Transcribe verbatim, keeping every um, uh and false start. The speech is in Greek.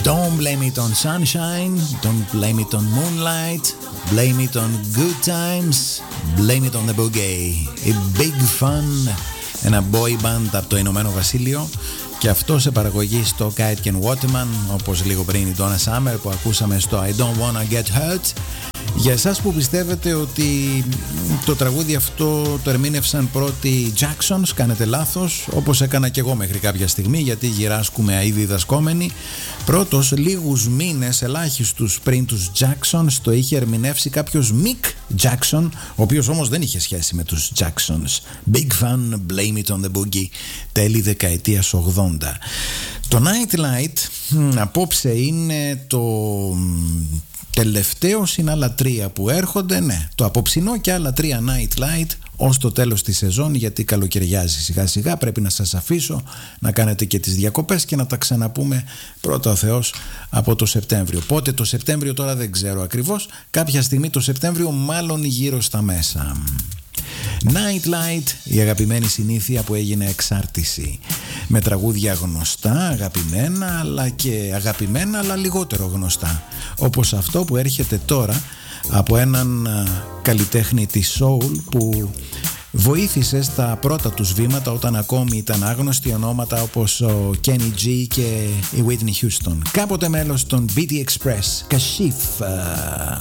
Don't blame it on sunshine, don't blame it on moonlight, blame it on good times, blame it on the boogie. A big fun, ένα boy band από το Ηνωμένο Βασίλειο, και αυτό σε παραγωγή στο Kite and Waterman, όπως λίγο πριν η Donna Summer που ακούσαμε στο I Don't Wanna Get Hurt. Για εσάς που πιστεύετε ότι το τραγούδι αυτό το ερμήνευσαν πρώτοι Jacksons, κάνετε λάθος, όπως έκανα και εγώ μέχρι κάποια στιγμή, γιατί γυράσκουμε αίδη διδασκόμενοι. Πρώτος, λίγους μήνες ελάχιστους πριν τους Jacksons, το είχε ερμηνεύσει κάποιος Mick Jackson, ο οποίος όμως δεν είχε σχέση με τους Jacksons. Big Fun, Blame It on the Boogie, τέλη δεκαετίας ογδόντα. Το Nightlight απόψε είναι το τελευταίο συν άλλα τρία που έρχονται, ναι, το απόψινό και άλλα τρία Nightlight ως το τέλος της σεζόν, γιατί καλοκαιριάζει σιγά σιγά. Πρέπει να σας αφήσω να κάνετε και τις διακοπές και να τα ξαναπούμε πρώτα ο Θεός από το Σεπτέμβριο. Πότε το Σεπτέμβριο τώρα δεν ξέρω ακριβώς, κάποια στιγμή το Σεπτέμβριο, μάλλον γύρω στα μέσα. Nightlight, η αγαπημένη συνήθεια που έγινε εξάρτηση, με τραγούδια γνωστά, αγαπημένα, αλλά και αγαπημένα αλλά λιγότερο γνωστά, όπως αυτό που έρχεται τώρα από έναν καλλιτέχνη της soul που βοήθησε στα πρώτα τους βήματα όταν ακόμη ήταν άγνωστοι, ονόματα όπως ο Kenny G και η Whitney Houston, κάποτε μέλος των μπι τι Express. Kashif.